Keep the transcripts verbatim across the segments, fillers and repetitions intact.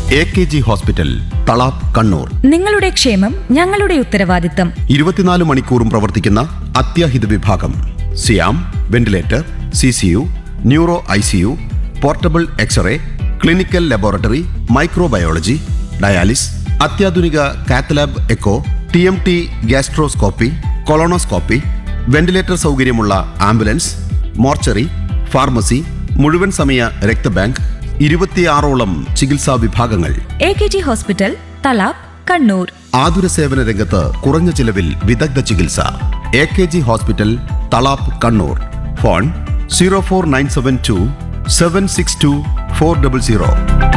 A K G hospital, Thalap, Kannur. നിങ്ങളുടെ ക്ഷേമം ഞങ്ങളുടെ ഉത്തരവാദിത്തം. ഇരുപത്തിനാല് മണിക്കൂറും പ്രവർത്തിക്കുന്ന അത്യാഹിത വിഭാഗം, സിയാം, ventilator, C C U, neuro I C U, portable x-ray, clinical laboratory, microbiology, dialysis, അത്യാധുനിക cath lab echo, T M T, gastroscopy, colonoscopy, ventilator സൗകര്യമുള്ള ആംബുലൻസ്, മോർച്ചറി, ഫാർമസി, മുഴുവൻ സമയ രക്തബാങ്ക്, ഇരുപത്തിയാറോളം ചികിത്സാ വിഭാഗങ്ങൾ. A K G hospital, Thalap, Kannur. ആതുര സേവന രംഗത്ത് കുറഞ്ഞ ചിലവിൽ വിദഗ്ധ ചികിത്സ. A K G hospital, Thalap, Kannur. Phone zero four nine seven to seven six to four double zero.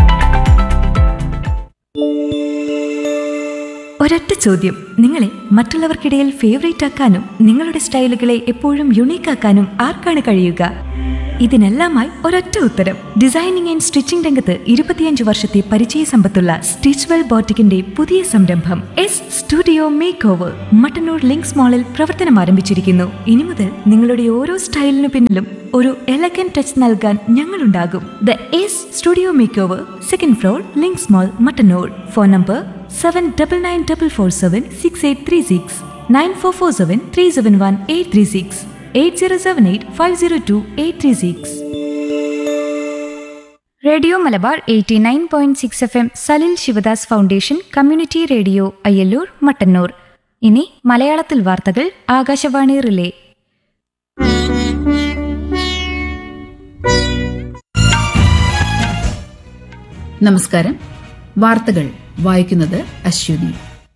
ഒരൊറ്റ ചോദ്യം, നിങ്ങളെ മറ്റുള്ളവർക്കിടയിൽ ഫേവറേറ്റ് ആക്കാനും നിങ്ങളുടെ സ്റ്റൈലുകളെ എപ്പോഴും യുണീക്ക് ആക്കാനും ആർക്കാണ് കഴിയുക? ഇതിനെല്ലാമായി ഒരൊറ്റ ഉത്തരം. ഡിസൈനിങ് ആൻഡ് സ്റ്റിച്ചിംഗ് രംഗത്ത് ഇരുപത്തിയഞ്ച് വർഷത്തെ പരിചയ സമ്പത്തുള്ള സ്റ്റിച്ച്വെൽ ബോട്ടിക്കിന്റെ പുതിയ സംരംഭം S studio make over Mattannur links മാളിൽ പ്രവർത്തനം ആരംഭിച്ചിരിക്കുന്നു. ഇനി മുതൽ നിങ്ങളുടെ ഓരോ സ്റ്റൈലിനു പിന്നിലും ഒരു എലഗൻ ടച്ച് നൽകാൻ ഞങ്ങളുണ്ടാകും. The S studio make over, second floor, links mall, Mattannur. Phone number seven double nine double four seven six eight three six, nine four four seven three seven one eight three six, eight zero seven eight five zero to eight three six. Radio Malabar eighty nine point six F M, Salil Sivadas foundation community radio, Ayyallur, Mattannur. ഇനി മലയാളത്തിൽ വാർത്തകൾ. Akashvani relay. നമസ്കാരം. വാർത്തകൾ വായിക്കുന്നത് അശ്വതി.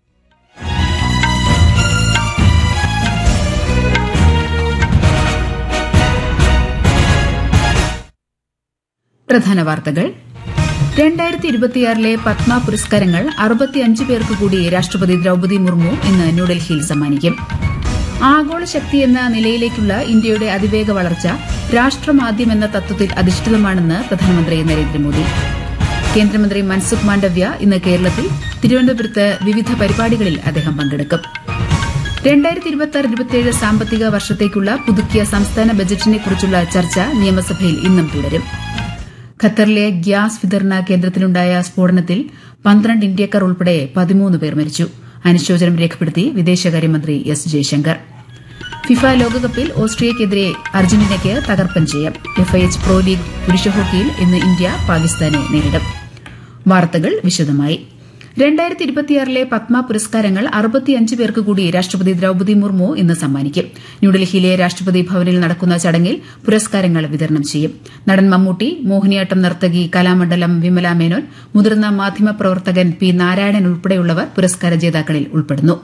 പ്രധാന വാർത്തകൾ. രണ്ടായിരത്തി ഇരുപത്തിയാറിലെ പത്മ പുരസ്കാരങ്ങൾ അറുപത്തിയഞ്ച് പേർക്ക് കൂടി രാഷ്ട്രപതി ദ്രൌപദി മുർമു ഇന്ന് ന്യൂഡൽഹിയിൽ സമ്മാനിക്കും. ആഗോള ശക്തി എന്ന നിലയിലേക്കുള്ള ഇന്ത്യയുടെ അതിവേഗ വളർച്ച രാഷ്ട്രമാദ്യം എന്ന തത്വത്തിൽ അധിഷ്ഠിതമാണെന്ന് പ്രധാനമന്ത്രി നരേന്ദ്രമോദി. കേന്ദ്രമന്ത്രി മൻസുഖ് മാണ്ഡവ്യ ഇന്ന് കേരളത്തിൽ. തിരുവനന്തപുരത്ത് വിവിധ പരിപാടികളിൽ അദ്ദേഹം പങ്കെടുക്കും. രണ്ടായിരത്തി ഇരുപത്തിയാറ് ഇരുപത്തിയേഴ് സാമ്പത്തിക വർഷത്തേക്കുള്ള പുതുക്കിയ സംസ്ഥാന ബജറ്റിനെക്കുറിച്ചുള്ള ചർച്ച നിയമസഭയിൽ ഇന്നും തുടരും. ഖത്തറിലെ ഗ്യാസ് വിതരണ കേന്ദ്രത്തിലുണ്ടായ സ്ഫോടനത്തിൽ പന്ത്രണ്ട് ഇന്ത്യക്കാർ ഉൾപ്പെടെ പതിമൂന്ന് പേർ മരിച്ചു. അനുശോചനം രേഖപ്പെടുത്തി വിദേശകാര്യമന്ത്രി എസ് ജയശങ്കർ. ഫിഫ ലോകകപ്പിൽ ഓസ്ട്രിയയ്ക്കെതിരെ അർജന്റീനയ്ക്ക് തകർപ്പൻ ജയം. എഫ്ഐഎച്ച് പ്രോ ലീഗ് പുരുഷ ഹോക്കിയിൽ ഇന്ന് ഇന്ത്യ പാകിസ്ഥാനെ നേരിടും. വാർത്തകൾ വിശദമായി. രണ്ടായിരത്തി ഇരുപത്തിയാറിലെ പത്മ പുരസ്കാരങ്ങൾ അറുപത്തിയഞ്ച് പേർക്ക് കൂടി രാഷ്ട്രപതി ദ്രൌപദി മുർമു ഇന്ന് സമ്മാനിക്കും. ന്യൂഡൽഹിയിലെ രാഷ്ട്രപതി ഭവനിൽ നടക്കുന്ന ചടങ്ങിൽ പുരസ്കാരങ്ങൾ വിതരണം ചെയ്യും. നടൻ മമ്മൂട്ടി, മോഹിനിയാട്ടം നർത്തകി കലാമണ്ഡലം വിമല മേനോൻ, മുതിർന്ന മാധ്യമപ്രവർത്തകൻ പി നാരായണൻ ഉൾപ്പെടെയുള്ളവർ പുരസ്കാര ജേതാക്കളിൽ ഉൾപ്പെടുന്നു.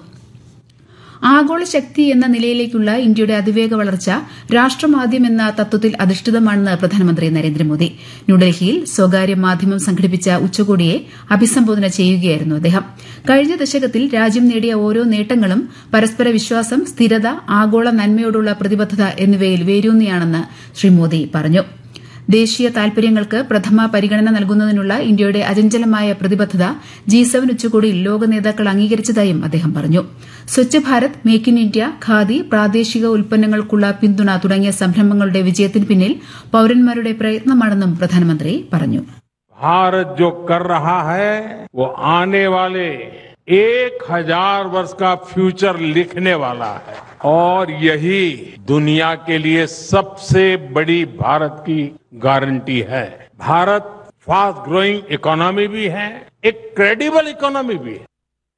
ആഗോള ശക്തി എന്ന നിലയിലേക്കുള്ള ഇന്ത്യയുടെ അതിവേഗ വളർച്ച രാഷ്ട്രമാദ്യം എന്ന തത്വത്തിൽ അധിഷ്ഠിതമാണെന്ന് പ്രധാനമന്ത്രി നരേന്ദ്രമോദി. ന്യൂഡൽഹിയിൽ സ്വകാര്യ മാധ്യമം സംഘടിപ്പിച്ച ഉച്ചകോടിയെ അഭിസംബോധന ചെയ്യുകയായിരുന്നു അദ്ദേഹം. കഴിഞ്ഞ ദശകത്തിൽ രാജ്യം നേടിയ ഓരോ നേട്ടങ്ങളും പരസ്പര വിശ്വാസം, സ്ഥിരത, ആഗോള നന്മയോടുള്ള പ്രതിബദ്ധത എന്നിവയിൽ വേരൂന്നിയാണെന്ന് ശ്രീ മോദി പറഞ്ഞു. ദേശീയ താൽപര്യങ്ങൾക്ക് പ്രഥമ പരിഗണന നൽകുന്നതിനുള്ള ഇന്ത്യയുടെ അചഞ്ചലമായ പ്രതിബദ്ധത ജി സെവൻ ഉച്ചകോടിയിൽ ലോക നേതാക്കൾ അംഗീകരിച്ചതായും അദ്ദേഹം പറഞ്ഞു. Swachh Bharat, make in India, khadi, പ്രാദേശിക ഉൽപ്പന്നങ്ങൾക്കുള്ള പിന്തുണ തുടങ്ങിയ സംരംഭങ്ങളുടെ വിജയത്തിന് പിന്നിൽ പൌരന്മാരുടെ പ്രയത്നമാണെന്നും പ്രധാനമന്ത്രി പറഞ്ഞു. ഭാരത് ജോ കർ രഹാ ഹൈ വോ ആനെ വാലെ एक हजार वर्ष का फ्यूचर लिखने वाला है और यही दुनिया के लिए सबसे बड़ी भारत की गारंटी है. भारत फास्ट ग्रोइंग इकोनॉमी भी है, एक क्रेडिबल इकोनॉमी भी है.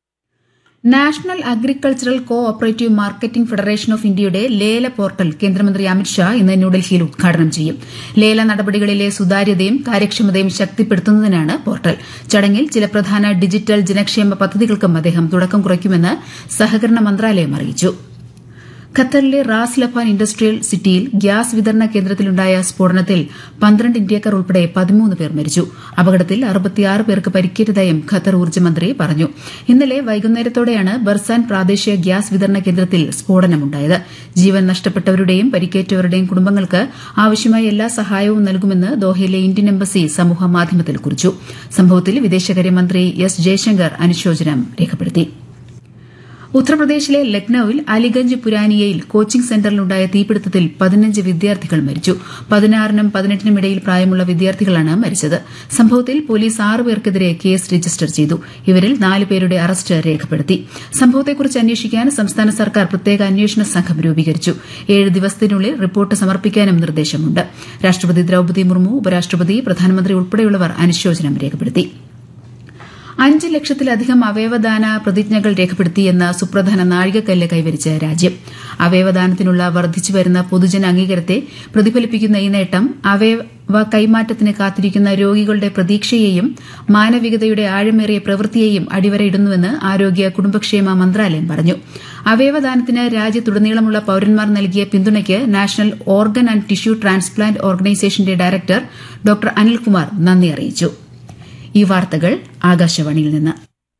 National agricultural co operative marketing federation of ഇന്ത്യയുടെ ലേല പോർട്ടൽ കേന്ദ്രമന്ത്രി അമിത്ഷാ ഇന്ന് ന്യൂഡൽഹിയിൽ ഉദ്ഘാടനം ചെയ്യും. ലേല നടപടികളിലെ സുതാര്യതയും കാര്യക്ഷമതയും ശക്തിപ്പെടുത്തുന്നതിനാണ് പോർട്ടൽ. ചടങ്ങിൽ ചില പ്രധാന ഡിജിറ്റൽ ജനക്ഷേമ പദ്ധതികൾക്കും അദ്ദേഹം തുടക്കം കുറിക്കുമെന്ന് സഹകരണ മന്ത്രാലയം അറിയിച്ചു. ഖത്തറിലെ റാസ് ലഫാൻ ഇൻഡസ്ട്രിയൽ സിറ്റിയിൽ ഗ്യാസ് വിതരണ കേന്ദ്രത്തിലുണ്ടായ സ്ഫോടനത്തിൽ പന്ത്രണ്ട് ഇന്ത്യക്കാർ ഉൾപ്പെടെ പതിമൂന്ന് പേർ മരിച്ചു. അപകടത്തിൽ അറുപത്തിയാറ് പേർക്ക് പരിക്കേറ്റതായും ഖത്തർ ഊർജ്ജമന്ത്രി പറഞ്ഞു. ഇന്നലെ വൈകുന്നേരത്തോടെയാണ് ബർസാൻ പ്രാദേശിക ഗ്യാസ് വിതരണ കേന്ദ്രത്തിൽ സ്ഫോടനമുണ്ടായത്. ജീവൻ നഷ്ടപ്പെട്ടവരുടെയും പരിക്കേറ്റവരുടെയും കുടുംബങ്ങൾക്ക് ആവശ്യമായ എല്ലാ സഹായവും നൽകുമെന്ന് ദോഹയിലെ ഇന്ത്യൻ എംബസി സമൂഹമാധ്യമത്തിൽ കുറിച്ചു. സംഭവത്തിൽ വിദേശകാര്യമന്ത്രി എസ് ജയശങ്കർ അനുശോചനം രേഖപ്പെടുത്തി. ഉത്തർപ്രദേശിലെ ലക്നൌവിൽ അലിഗഞ്ച് പുരാനിയയിൽ കോച്ചിംഗ് സെന്ററിലുണ്ടായ തീപിടുത്തത്തിൽ പതിനഞ്ച് വിദ്യാർത്ഥികൾ മരിച്ചു. പതിനാറിനും പതിനെട്ടിനും ഇടയിൽ പ്രായമുള്ള വിദ്യാർത്ഥികളാണ് മരിച്ചത്. സംഭവത്തിൽ പോലീസ് ആറ് പേർക്കെതിരെ കേസ് രജിസ്റ്റർ ചെയ്തു. ഇവരിൽ നാല് പേരുടെ അറസ്റ്റ് രേഖപ്പെടുത്തി. സംഭവത്തെക്കുറിച്ച് അന്വേഷിക്കാൻ സംസ്ഥാന സർക്കാർ പ്രത്യേക അന്വേഷണ സംഘം രൂപീകരിച്ചു. ഏഴ് ദിവസത്തിനുള്ളിൽ റിപ്പോർട്ട് സമർപ്പിക്കാനും നിർദ്ദേശമുണ്ട്. രാഷ്ട്രപതി ദ്രൌപദി മുർമു, ഉപരാഷ്ട്രപതി, പ്രധാനമന്ത്രി ഉൾപ്പെടെയുള്ളവർ അനുശോചനം രേഖപ്പെടുത്തി. അഞ്ച് ലക്ഷത്തിലധികം അവയവദാന പ്രതിജ്ഞകൾ രേഖപ്പെടുത്തിയെന്ന സുപ്രധാന നാഴികക്കല്ല് കൈവരിച്ച രാജ്യം. അവയവദാനത്തിനുള്ള വർദ്ധിച്ചുവരുന്ന പൊതുജന അംഗീകാരത്തെ പ്രതിഫലിപ്പിക്കുന്ന ഈ നേട്ടം അവയവ കൈമാറ്റത്തിന് കാത്തിരിക്കുന്ന രോഗികളുടെ പ്രതീക്ഷയെയും മാനവികതയുടെ ആഴമേറിയ പ്രവൃത്തിയെയും അടിവരയിടുന്നുവെന്ന് ആരോഗ്യ കുടുംബക്ഷേമ മന്ത്രാലയം പറഞ്ഞു. അവയവദാനത്തിന് രാജ്യത്തുടനീളമുള്ള പൌരന്മാർ നൽകിയ പിന്തുണയ്ക്ക് national organ and tissue transplant ഓർഗനൈസേഷന്റെ ഡയറക്ടർ ഡോക്ടർ അനിൽകുമാർ നന്ദി അറിയിച്ചു. ഈ വാർത്തകൾ ആകാശവാണിയിൽ നിന്ന്.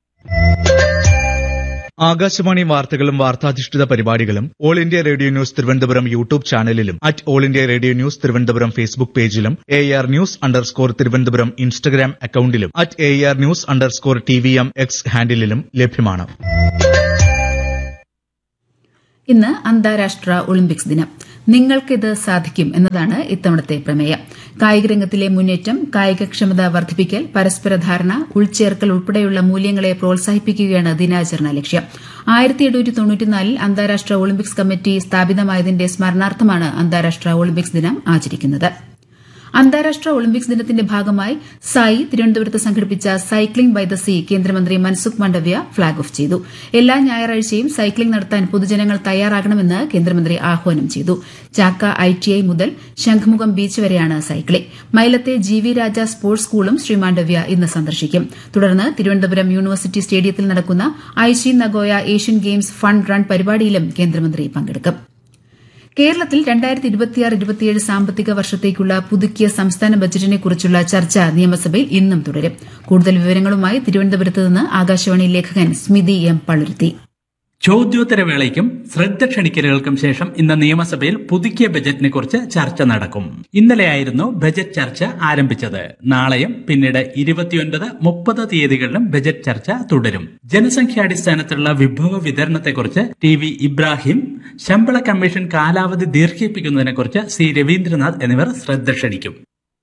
ആകാശവാണി വാർത്തകളും വാർത്താധിഷ്ഠിത പരിപാടികളും all India radio news Thiruvananthapuram YouTube ചാനലിലും at all India radio news Thiruvananthapuram Facebook പേജിലും A R news underscore Thiruvananthapuram Instagram അക്കൌണ്ടിലും at A R news underscore T V M X ഹാൻഡിലും ലഭ്യമാണ്. ഇന്ന് അന്താരാഷ്ട്ര ഒളിമ്പിക്സ് ദിനം. നിങ്ങൾക്കിത് സാധിക്കും എന്നതാണ് ഇത്തവണത്തെ പ്രമേയം. കായികരംഗത്തിലെ മുന്നേറ്റം, കായികക്ഷമത വർദ്ധിപ്പിക്കൽ, പരസ്പര ധാരണ, ഉൾച്ചേർക്കൽ ഉൾപ്പെടെയുള്ള മൂല്യങ്ങളെ പ്രോത്സാഹിപ്പിക്കുകയാണ് ദിനാചരണ ലക്ഷ്യം. ആയിരത്തി എണ്ണൂറ്റി തൊണ്ണൂറ്റിനാലിൽ അന്താരാഷ്ട്ര ഒളിമ്പിക്സ് കമ്മിറ്റി സ്ഥാപിതമായതിന്റെ സ്മരണാർത്ഥമാണ് അന്താരാഷ്ട്ര ഒളിമ്പിക്സ് ദിനം ആചരിക്കുന്നത്. അന്താരാഷ്ട്ര ഒളിമ്പിക്സ് ദിനത്തിന്റെ ഭാഗമായി സായി തിരുവനന്തപുരത്ത് സംഘടിപ്പിച്ച സൈക്ലിംഗ് ബൈ ദ സീ കേന്ദ്രമന്ത്രി മൻസുഖ് മാണ്ഡവ്യ ഫ്ളാഗ് ഓഫ് ചെയ്തു. എല്ലാ ഞായറാഴ്ചയും സൈക്ലിംഗ് നടത്താൻ പൊതുജനങ്ങൾ തയ്യാറാകണമെന്ന് കേന്ദ്രമന്ത്രി ആഹ്വാനം ചെയ്തു. ചാക്ക ഐ ടി ഐ മുതൽ ശംഖുമുഖം ബീച്ച് വരെയാണ് സൈക്ലിംഗ്. മൈലത്തെ ജി വി രാജ സ്പോർട്സ് സ്കൂളും ശ്രീ മാണ്ഡവ്യ ഇന്ന് സന്ദർശിക്കും. തുടർന്ന് തിരുവനന്തപുരം യൂണിവേഴ്സിറ്റി സ്റ്റേഡിയത്തിൽ നടക്കുന്ന Aishe Nagoya Asian games fun run പരിപാടിയിലും കേന്ദ്രമന്ത്രി പങ്കെടുക്കും. കേരളത്തിൽ രണ്ടായിരത്തി ഇരുപത്തിയാറ് ഇരുപത്തിയേഴ് സാമ്പത്തിക വർഷത്തേക്കുള്ള പുതുക്കിയ സംസ്ഥാന ബജറ്റിനെക്കുറിച്ചുള്ള ചർച്ച നിയമസഭയിൽ ഇന്നും തുടരും. കൂടുതൽ വിവരങ്ങളുമായി തിരുവനന്തപുരത്ത് നിന്ന് ആകാശവാണി ലേഖകൻ സ്മിതി എം പളുരുത്തി. ചോദ്യോത്തരവേളയ്ക്കും ശ്രദ്ധ ക്ഷണിക്കലുകൾക്കും ശേഷം ഇന്ന് നിയമസഭയിൽ പുതുക്കിയ ബജറ്റിനെ കുറിച്ച് ചർച്ച നടക്കും. ഇന്നലെയായിരുന്നു ബജറ്റ് ചർച്ച ആരംഭിച്ചത്. നാളെയും പിന്നീട് ഇരുപത്തിയൊൻപത് മുപ്പത് തീയതികളിലും ബജറ്റ് ചർച്ച തുടരും. ജനസംഖ്യാടിസ്ഥാനത്തിലുള്ള വിഭവ വിതരണത്തെക്കുറിച്ച് ടി വി ഇബ്രാഹിം, ശമ്പള കമ്മീഷൻ കാലാവധി ദീർഘിപ്പിക്കുന്നതിനെക്കുറിച്ച് സി രവീന്ദ്രനാഥ് എന്നിവർ ശ്രദ്ധ ക്ഷണിക്കും.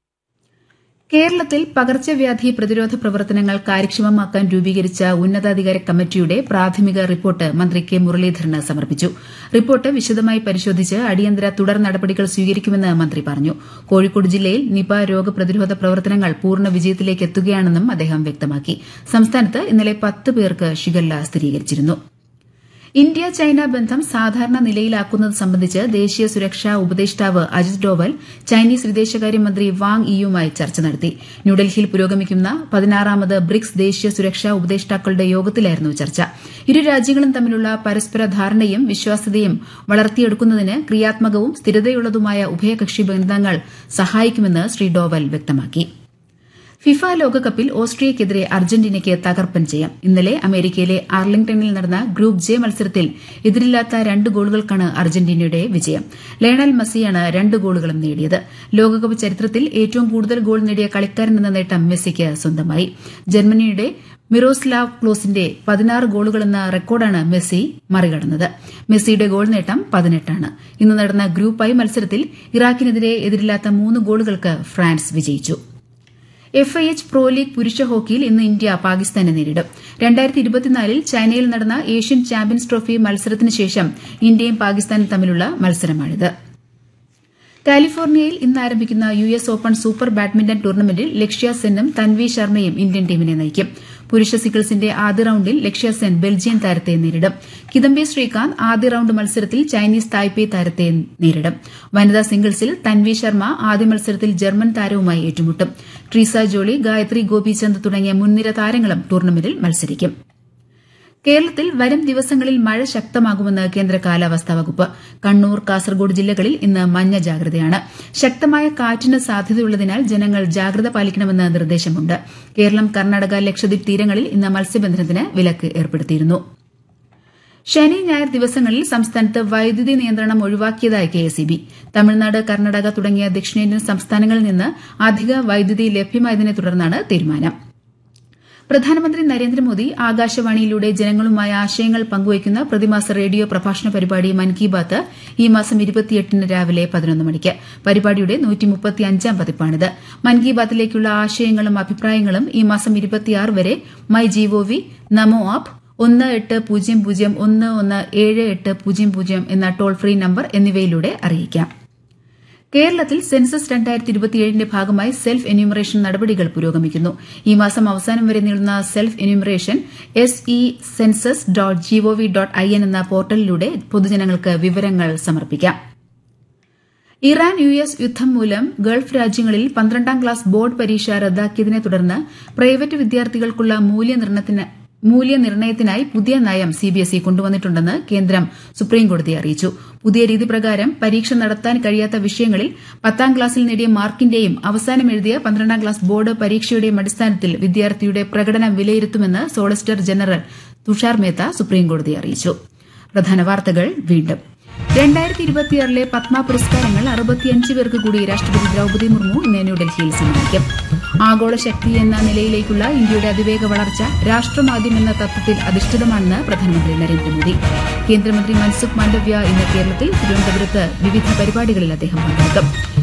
കേരളത്തിൽ പകർച്ചവ്യാധി പ്രതിരോധ പ്രവർത്തനങ്ങൾ കാര്യക്ഷമമാക്കാൻ രൂപീകരിച്ച ഉന്നതാധികാര കമ്മിറ്റിയുടെ പ്രാഥമിക റിപ്പോർട്ട് മന്ത്രി കെ മുരളീധരന് സമർപ്പിച്ചു. റിപ്പോർട്ട് വിശദമായി പരിശോധിച്ച് അടിയന്തര തുടർ നടപടികൾ സ്വീകരിക്കുമെന്ന് മന്ത്രി പറഞ്ഞു. കോഴിക്കോട് ജില്ലയിൽ നിപ രോഗപ്രതിരോധ പ്രവർത്തനങ്ങൾ പൂർണ്ണ വിജയത്തിലേക്ക് എത്തുകയാണെന്നും അദ്ദേഹം വ്യക്തമാക്കി. സംസ്ഥാനത്ത് ഇന്നലെ പത്ത് പേർക്ക് ഷിഗല്ല സ്ഥിരീകരിച്ചിരുന്നു. ഇന്ത്യ ചൈന ബന്ധം സാധാരണ നിലയിലാക്കുന്നത് സംബന്ധിച്ച് ദേശീയ സുരക്ഷാ ഉപദേഷ്ടാവ് അജിത് ഡോവൽ ചൈനീസ് വിദേശകാര്യമന്ത്രി വാങ് ഇയുമായി ചർച്ച നടത്തി. ന്യൂഡൽഹിയിൽ പുരോഗമിക്കുന്ന പതിനാറാമത് ബ്രിക്സ് ദേശീയ സുരക്ഷാ ഉപദേഷ്ടാക്കളുടെ യോഗത്തിലായിരുന്നു ചർച്ച. ഇരു രാജ്യങ്ങളും തമ്മിലുള്ള പരസ്പര ധാരണയും വിശ്വാസ്യതയും വളർത്തിയെടുക്കുന്നതിന് ക്രിയാത്മകവും സ്ഥിരതയുള്ളതുമായ ഉഭയകക്ഷി ബന്ധങ്ങൾ സഹായിക്കുമെന്ന് ശ്രീ ഡോവൽ വ്യക്തമാക്കി. ഫിഫ ലോകകപ്പിൽ ഓസ്ട്രിയയ്ക്കെതിരെ അർജന്റീനയ്ക്ക് തകർപ്പൻ ജയം. ഇന്നലെ അമേരിക്കയിലെ ആർലിംഗ്ടണിൽ നടന്ന ഗ്രൂപ്പ് ജെ മത്സരത്തിൽ എതിരില്ലാത്ത രണ്ട് ഗോളുകൾക്കാണ് അർജന്റീനയുടെ വിജയം. ലയണൽ മെസ്സിയാണ് രണ്ട് ഗോളുകളും നേടിയത്. ലോകകപ്പ് ചരിത്രത്തിൽ ഏറ്റവും കൂടുതൽ ഗോൾ നേടിയ കളിക്കാരനെന്ന നേട്ടം മെസ്സിക്ക് സ്വന്തമായി. ജർമ്മനിയുടെ മിറോസ്ലാവ് ക്ലോസിന്റെ പതിനാറ് ഗോളുകളെന്ന റെക്കോർഡാണ് മെസ്സി മറികടന്നത്. മെസ്സിയുടെ ഗോൾ നേട്ടം പതിനെട്ടാണ്. ഇന്ന് നടന്ന ഗ്രൂപ്പ് ഐ മത്സരത്തിൽ ഇറാഖിനെതിരെ എതിരില്ലാത്ത മൂന്ന് ഗോളുകൾക്ക് ഫ്രാൻസ് വിജയിച്ചു. F I H pro league പുരുഷ ഹോക്കിയിൽ ഇന്ന് ഇന്ത്യ പാകിസ്ഥാനെ നേരിടും. രണ്ടായിരത്തി ഇരുപത്തിനാലിൽ ചൈനയിൽ നടന്ന ഏഷ്യൻ ചാമ്പ്യൻസ് ട്രോഫി മത്സരത്തിന് ശേഷം ഇന്ത്യയും പാകിസ്ഥാനും തമ്മിലുള്ള മത്സരമാണിത്. കാലിഫോർണിയയിൽ ഇന്ന് ആരംഭിക്കുന്ന U S open super badminton ടൂർണമെന്റിൽ ലക്ഷ്യ സെന്നും തൻവി ശർമ്മയും ഇന്ത്യൻ ടീമിനെ നയിക്കും. പുരുഷ സിംഗിൾസിന്റെ ആദ്യ റൌണ്ടിൽ ലക്ഷ്യ സെൻ ബെൽജിയൻ താരത്തെ നേരിടും. കിദംബി ശ്രീകാന്ത് ആദ്യ റൌണ്ട് മത്സരത്തിൽ ചൈനീസ് തായ്പേ താരത്തെ നേരിടും. വനിതാ സിംഗിൾസിൽ തൻവി ശർമ്മ ആദ്യ മത്സരത്തിൽ ജർമ്മൻ താരവുമായി ഏറ്റുമുട്ടും. ട്രീസ ജോളി, ഗായത്രി ഗോപിചന്ദ് തുടങ്ങിയ മുൻനിര താരങ്ങളും ടൂർണമെന്റിൽ മത്സരിക്കും. കേരളത്തിൽ വരും ദിവസങ്ങളിൽ മഴ ശക്തമാകുമെന്ന് കേന്ദ്ര കാലാവസ്ഥാ വകുപ്പ്. കണ്ണൂർ, കാസർഗോഡ് ജില്ലകളിൽ ഇന്ന് മഞ്ഞ ജാഗ്രതയാണ്. ശക്തമായ കാറ്റിന് സാധ്യതയുള്ളതിനാൽ ജനങ്ങൾ ജാഗ്രത പാലിക്കണമെന്ന് നിർദ്ദേശമുണ്ട്. കേരളം, കർണാടക, ലക്ഷദ്വീപ് തീരങ്ങളിൽ ഇന്ന് മത്സ്യബന്ധനത്തിന് വിലക്ക് ഏർപ്പെടുത്തിയിരുന്നു. ശനി, ഞായർ ദിവസങ്ങളിൽ സംസ്ഥാനത്ത് വൈദ്യുതി നിയന്ത്രണം ഒഴിവാക്കിയതായി K S E B. Tamil Nadu, Karnataka തുടങ്ങിയ ദക്ഷിണേന്ത്യൻ സംസ്ഥാനങ്ങളിൽ നിന്ന് അധിക വൈദ്യുതി ലഭ്യമായതിനെ തുടർന്നാണ് തീരുമാനം. പ്രധാനമന്ത്രി നരേന്ദ്രമോദി ആകാശവാണിയിലൂടെ ജനങ്ങളുമായി ആശയങ്ങൾ പങ്കുവയ്ക്കുന്ന പ്രതിമാസ റേഡിയോ പ്രഭാഷണ പരിപാടി മൻ കി ബാത്ത് ഈ മാസം ഇരുപത്തിയെട്ടിന് രാവിലെ പതിനൊന്ന് മണിക്ക് പരിപാടിയുടെ നൂറ്റിമുപ്പത്തിയഞ്ചാം പതിപ്പാണിത്. മൻ കി ബാത്തിലേക്കുള്ള ആശയങ്ങളും അഭിപ്രായങ്ങളും ഈ മാസം ഇരുപത്തിയാറ് വരെ മൈ ജിഒവി, നമോ ആപ്പ്, ഒന്ന് എട്ട് പൂജ്യം പൂജ്യം ഒന്ന് ഒന്ന് ഏഴ് എട്ട് പൂജ്യം പൂജ്യം എന്ന ടോൾ ഫ്രീ നമ്പർ എന്നിവയിലൂടെ അറിയിക്കാം. കേരളത്തിൽ സെൻസസ് രണ്ടായിരത്തി ഇരുപത്തിയേഴിന്റെ ഭാഗമായി സെൽഫ് എന്യൂമറേഷൻ നടപടികൾ പുരോഗമിക്കുന്നു. ഈ മാസം അവസാനം വരെ നീളുന്ന self enumeration S E census dot G O V dot I N എന്ന പോർട്ടലിലൂടെ പൊതുജനങ്ങൾക്ക് വിവരങ്ങൾ സമർപ്പിക്കാം. ഇറാൻ യു എസ് യുദ്ധം മൂലം ഗൾഫ് രാജ്യങ്ങളിൽ പന്ത്രണ്ടാം ക്ലാസ് ബോർഡ് പരീക്ഷ റദ്ദാക്കിയതിനെ തുടർന്ന് പ്രൈവറ്റ് വിദ്യാർത്ഥികൾക്കുള്ള മൂല്യനിർണ്ണയത്തിന് മൂല്യനിർണ്ണയത്തിനായി പുതിയ നയം സിബിഎസ്ഇ കൊണ്ടുവന്നിട്ടുണ്ടെന്ന് കേന്ദ്രം സുപ്രീംകോടതിയെ അറിയിച്ചു. പുതിയ രീതി പ്രകാരം പരീക്ഷ നടത്താൻ കഴിയാത്ത വിഷയങ്ങളിൽ പത്താം ക്ലാസ്സിൽ നേടിയ മാർക്കിന്റെയും അവസാനം എഴുതിയ പന്ത്രണ്ടാം ക്ലാസ് ബോർഡ് പരീക്ഷയുടെയും അടിസ്ഥാനത്തിൽ വിദ്യാർത്ഥിയുടെ പ്രകടനം വിലയിരുത്തുമെന്ന് സോളിസിറ്റർ ജനറൽ തുഷാർ മേത്ത സുപ്രീംകോടതിയെ അറിയിച്ചു. പ്രധാന വാർത്തകൾ വീണ്ടും. രണ്ടായിരത്തി ഇരുപത്തിയാറിലെ പത്മ പുരസ്കാരങ്ങൾ അറുപത്തിയഞ്ച് പേർക്ക് കൂടി രാഷ്ട്രപതി ദ്രൌപദി മുർമു ഇന്ന് ന്യൂഡൽഹിയിൽ സമ്മാനിക്കും. ആഗോള ശക്തി എന്ന നിലയിലേക്കുള്ള ഇന്ത്യയുടെ അതിവേഗ വളർച്ച രാഷ്ട്രമാദ്യം എന്ന തത്വത്തിൽ അധിഷ്ഠിതമാണെന്ന് പ്രധാനമന്ത്രി നരേന്ദ്രമോദി. കേന്ദ്രമന്ത്രി മൻസുഖ് മാണ്ഡവ്യ ഇന്ന് കേരളത്തിൽ തിരുവനന്തപുരത്ത് വിവിധ പരിപാടികളിൽ അദ്ദേഹം പങ്കെടുക്കും.